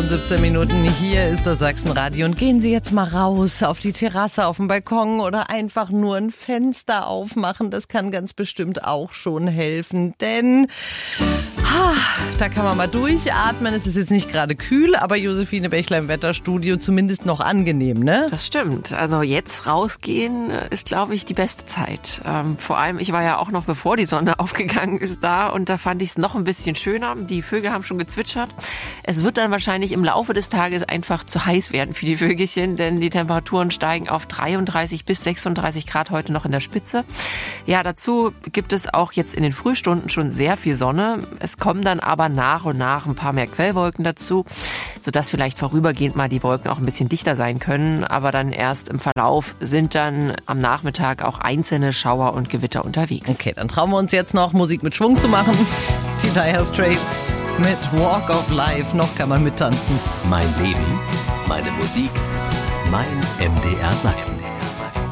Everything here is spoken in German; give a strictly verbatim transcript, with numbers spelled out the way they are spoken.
und siebzehn Minuten. Hier ist das Sachsenradio und gehen Sie jetzt mal raus auf die Terrasse, auf den Balkon oder einfach nur ein Fenster aufmachen. Das kann ganz bestimmt auch schon helfen, denn ha, da kann man mal durchatmen. Es ist jetzt nicht gerade kühl, aber Josephine Bechler im Wetterstudio zumindest noch angenehm, ne? Das stimmt. Also jetzt rausgehen ist, glaube ich, die beste Zeit. Ähm, vor allem, ich war ja auch noch, bevor die Sonne aufgegangen ist, da und da fand ich es noch ein bisschen schöner. Die Vögel haben schon gezwitschert. Es wird dann wahrscheinlich im Laufe des Tages einfach zu heiß werden für die Vögelchen, denn die Temperaturen steigen auf dreiunddreißig bis sechsunddreißig Grad heute noch in der Spitze. Ja, dazu gibt es auch jetzt in den Frühstunden schon sehr viel Sonne. Es kommen dann aber nach und nach ein paar mehr Quellwolken dazu, sodass vielleicht vorübergehend mal die Wolken auch ein bisschen dichter sein können. Aber dann erst im Verlauf sind dann am Nachmittag auch einzelne Schauer und Gewitter unterwegs. Okay, dann trauen wir uns jetzt noch Musik mit Schwung zu machen. Die Dire Straits mit Walk of Life. Noch kann man mittanzen. Mein Leben, meine Musik, mein M D R Sachsen.